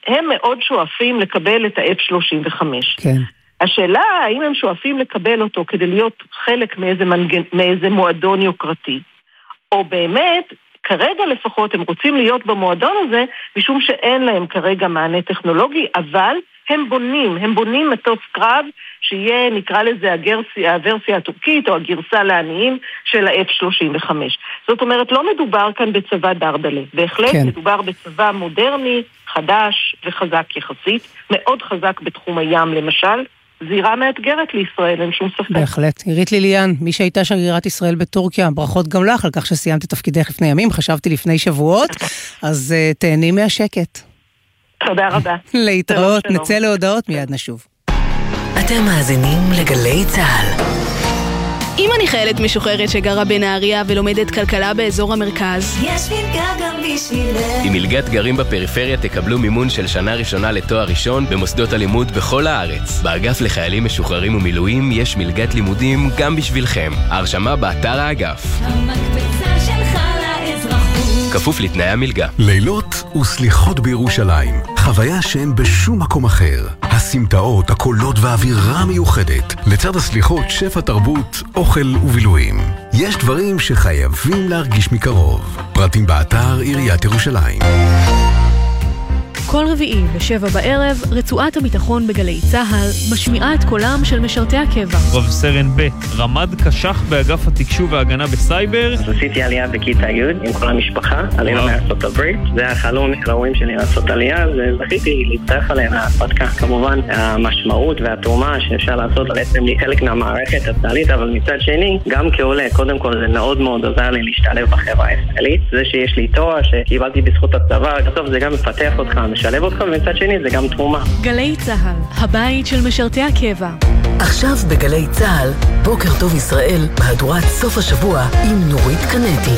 הם מאוד שואפים לקבל את ה-F-35. כן. השאלה, האם הם שואפים לקבל אותו כדי להיות חלק מאיזה מועדון יוקרתי, או באמת, כרגע לפחות הם רוצים להיות במועדון הזה, משום שאין להם כרגע מענה טכנולוגי, אבל הם בונים מטוס קרב, שיהיה, נקרא לזה, הוורסיה הטורקית, או הגרסה לעניים של ה-F-35. זאת אומרת, לא מדובר כאן בצבא דרדלה. בהחלט כן. מדובר בצבא מודרני, חדש וחזק יחסית, מאוד חזק בתחום הים למשל, זירה מאתגרת לישראל, אין שום ספק. בהחלט. עירית ליליאן, מי שהייתה שגרירת ישראל בטורקיה, ברכות גם לך על כך שסיימת את תפקידך לפני ימים, חשבתי לפני שבועות, אז תהני מהשקט. תודה רבה. להתראות, נצא להודעות, מיד נשוב. אתם מאזינים לגלי צהל. אם אני חיילת משוחררת שגרה בנהריה ולומדת כלכלה באזור המרכז, יש מלגה גם בשבילך. עם מלגת גרים בפריפריה תקבלו מימון של שנה ראשונה לתואר ראשון במוסדות הלימוד בכל הארץ. באגף לחיילים משוחררים ומילואים יש מלגת לימודים גם בשבילכם. ההרשמה באתר האגף. המקפצה שלך לאזרחות. כפוף לתנאי המלגה. לילות וסליחות בירושלים. חוויה שאין בשום מקום אחר. הסמטאות, הקולות והאווירה מיוחדת. לצד הסליחות, שפע תרבות, אוכל ובילויים. יש דברים שחייבים להרגיש מקרוב. פרטים באתר עיריית ירושלים. כל רביעי ב7 בערב, רצועת הביטחון בגלי צהל משמיעה את קולם של משרתי הקבע. רב סרן ב' רמ"ד קשח באגף התקשוב וההגנה בסייבר. עשיתי עלייה בכיתה י' עם כל המשפחה, עלינו מארצות הברית. זה החלום ההורים שלי לעשות עלייה, וזכיתי להצטרף עליהם להרפתקה. כמובן, המשמעות והתרומה שאפשר לעשות בעצם חלק מהמערכת הצה"לית, אבל מצד שני, גם כעולה, קודם כל זה מאוד מאוד עוזר לי להשתלב בחברה הישראלית. זה שיש לי תואר שקיבלתי בזכות הצבא, בסוף זה גם מפתח אותך, משלב אותך, ומצד שני זה גם תרומה. גלי צהל, הבית של משרתי הקבע. עכשיו בגלי צהל, בוקר טוב ישראל, מהדורת סוף השבוע עם נורית קנטי.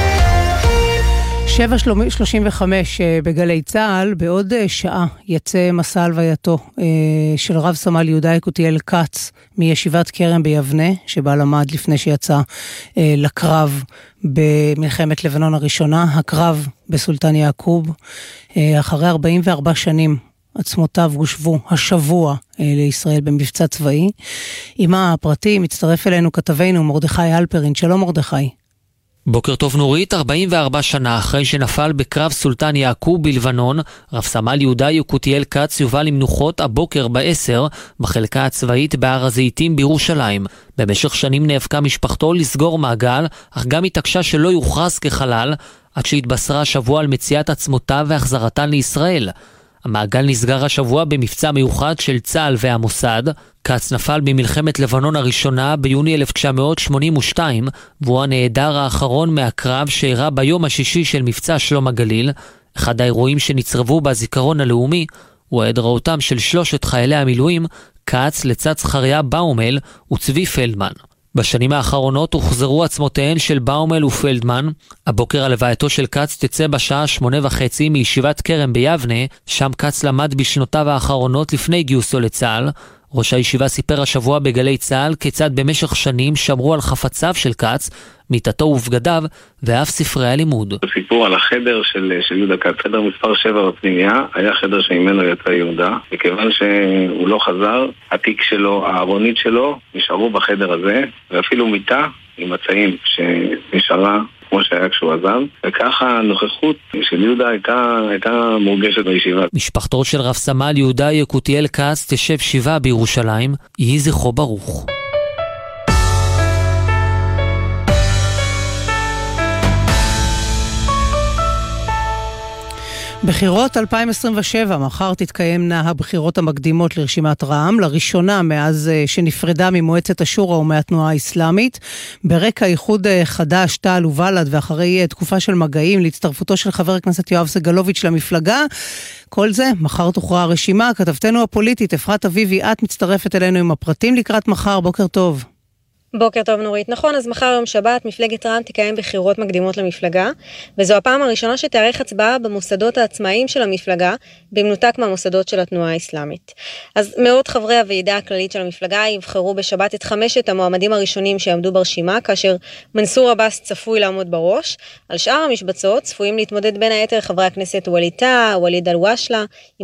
7:35 בגלי צהל, בעוד שעה יצא מסע הלווייתו של רב סמל יהודה יקותיאל כץ מישיבת כרם ביבנה, שבה למד לפני שיצא לקרב במלחמת לבנון הראשונה, הקרב בסולטן יעקוב. אחרי 44 שנים עצמותיו הושבו השבוע לישראל במבצע צבאי. עם הפרטי מצטרף אלינו כתבנו מרדכי אלפרין. שלום מרדכי. בוקר טוב נורית. 44 שנה אחרי שנפל בקרב סולטן יעקוב בלבנון, רב סמל יהודה יקותיאל כץ יובא למנוחות הבוקר ב10 בחלקה הצבאית בהר הזיתים בירושלים. במשך שנים נאבקה משפחתו לסגור מעגל, אך גם התעקשה שלא יוכרז כחלל, עד שהתבשרה השבוע על מציאת עצמותיו והחזרתן לישראל. המעגל נסגר השבוע במבצע מיוחד של צה"ל והמוסד. כץ נפל במלחמת לבנון הראשונה ביוני 1982, והוא הנעדר האחרון מהקרב שאירע ביום השישי של מבצע שלום הגליל. אחד האירועים שנצרבו בזיכרון הלאומי הוא ההיעדרותם של 3 חיילי המילואים, כץ לצד זכריה באומל וצבי פלדמן. בשנים האחרונות הוחזרו עצמותיהן של באומל ופלדמן. הבוקר הלווייתו של כץ תצא בשעה 8:30 מישיבת כרם ביבנה, שם כץ למד בשנותיו האחרונות לפני גיוסו לצה"ל. ראש הישיבה סיפר השבוע בגלי צה"ל כיצד במשך שנים שמרו על חפציו של כץ, מיטתו ובגדיו ואף ספרי הלימוד. הסיפור על החדר של יהודה כץ, חדר מספר 7 בפנימייה, היה חדר שממנו יצא יהודה. מכיוון שהוא לא חזר, התיק שלו, הארונית שלו, נשארו בחדר הזה, ואפילו מיטה עם מצעים שנשארה כמו שהיה כשהוא עזב, וככה הנוכחות של יהודה הייתה מורגשת בישיבה. משפחתו של רב סמל יהודה יקותיאל כץ תשב שבעה בירושלים, יהי זכרו ברוך. בחירות 2027, מחר תתקיימנה הבחירות המקדימות לרשימת רע"מ, לראשונה מאז שנפרדה ממועצת השורא ומהתנועה האסלאמית. ברקע איחוד חד"ש, תע"ל ובל"ד, ואחרי תקופה של מגעים להצטרפותו של חבר הכנסת יואב סגלוביץ' למפלגה, כל זה, מחר תוכרע הרשימה. כתבתנו הפוליטית, אפרת אביבי, את מצטרפת אלינו עם הפרטים לקראת מחר. בוקר טוב. בוקר טוב נורית. נכון, אז מחר יום שבת מפלגת רע"מ תקיים בחירות מקדימות למפלגה, וזו הפעם הראשונה שתארך הצבעה במוסדות העצמאיים של המפלגה, במנותק מהמוסדות של התנועה האסלאמית. אז מאות חברי הוועידה הכללית של המפלגה יבחרו בשבת את 5 המועמדים הראשונים שיעמדו ברשימה, כאשר מנסור עבאס צפוי לעמוד בראש. על שאר המשבצות צפויים להתמודד בין היתר חברי הכנסת ווליד טאהא, ואליד אלהואשלה,